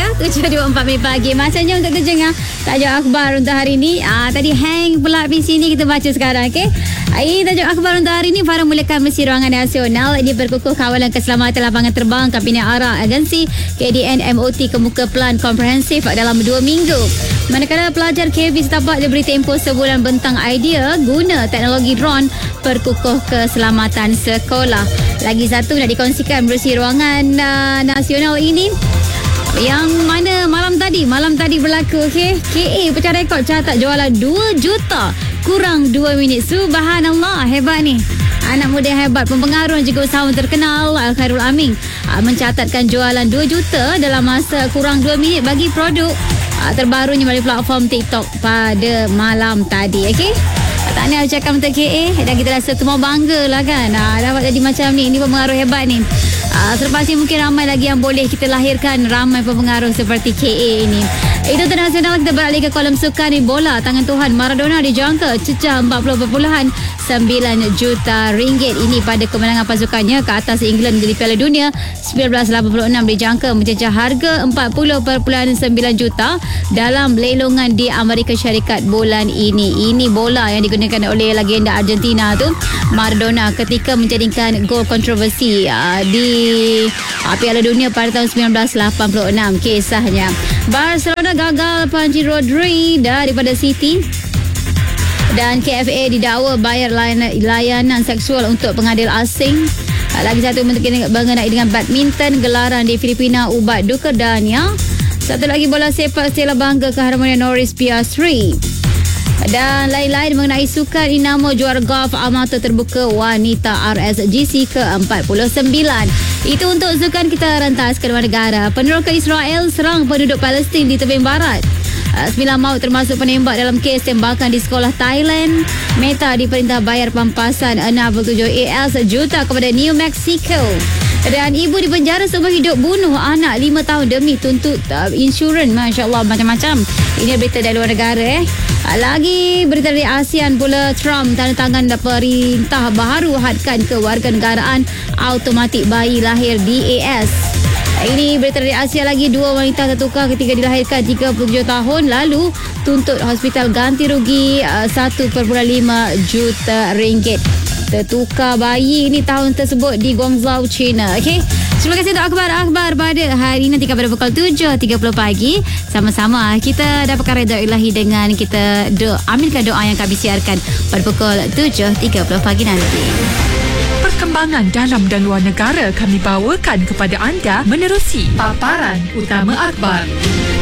7.24 minit pagi. Masanya untuk kejengah tajuk akhbar untuk hari ini. Tadi hang pula di sini, kita baca sekarang, okey. Ini tajuk akhbar untuk hari ini. Para Mulakan Mesi Ruangan Nasional ini berkukuh kawalan keselamatan lapangan terbang Kabinet Arah Agensi KDN MOT kemuka pelan komprehensif dalam 2 minggu. Manakala pelajar KB setapak diberi tempoh sebulan bentang idea guna teknologi drone perkukuh keselamatan sekolah. Lagi satu nak dikongsikan bersih ruangan nasional ini, yang mana malam tadi berlaku, okey. KA pecah rekod catat jualan 2 juta kurang 2 minit. Subhanallah, hebat ni. Anak muda hebat. Pempengaruh juga usahawan terkenal Al-Khairul Amin mencatatkan jualan 2 juta dalam masa kurang 2 minit bagi produk terbarunya melalui platform TikTok pada malam tadi, okey. Tahniah ucapkan untuk KA, dan kita rasa semua bangga lah kan, dapat jadi macam ni. Ini pengaruh hebat ni. Selepas ni mungkin ramai lagi yang boleh kita lahirkan, ramai pengaruh seperti KA ini. Itu internasional. Kita beralih ke kolam sukan di bola. Tangan Tuhan Maradona dijangka cecah 40.9 juta ringgit. Ini pada kemenangan pasukannya ke atas England di Piala Dunia 1986. Dijangka mencecah harga 40.9 juta dalam lelongan di Amerika Syarikat bulan ini. Ini bola yang digunakan oleh legenda Argentina tu, Maradona, ketika menjadikan gol kontroversi di Piala Dunia pada tahun 1986. Kisahnya, Barcelona gagal panci Rodri daripada City, dan KFA didakwa bayar layanan seksual untuk pengadil asing. Lagi satu mengenai dengan badminton, gelaran di Filipina ubat duka Dania. Satu lagi bola sepak, Stella bangga keharmonian Norris Piastri. Dan lain-lain mengenai sukan Inamo juara golf amatur terbuka wanita RSGC ke-49. Itu untuk sukan. Kita rentas ke luar negara. Peneroka Israel serang penduduk Palestin di tebing barat. 9 maut termasuk penembak dalam kes tembakan di sekolah Thailand. Meta diperintah bayar pampasan 67 AS juta kepada New Mexico. Dan ibu dipenjara seumur hidup bunuh anak 5 tahun demi tuntut insurans. Masya Allah, macam-macam. Ini berita dari luar negara. Lagi berita dari ASEAN pula. Trump tanda tangan perintah baharu hadkan kewarganegaraan automatik bayi lahir di AS. Ini berita dari Asia lagi. 2 wanita tertukar ketika dilahirkan 37 tahun lalu tuntut hospital ganti rugi 1.5 juta ringgit. Tertukar bayi ini tahun tersebut di Guangzhou, China. Okey. Terima kasih untuk akhbar-akhbar pada hari ini. Nanti pada pukul 7.30 pagi sama-sama kita dapatkan redha ilahi dengan kita aminkan doa yang kami siarkan pada pukul 7.30 pagi nanti. Perkembangan dalam dan luar negara kami bawakan kepada anda menerusi paparan utama akhbar.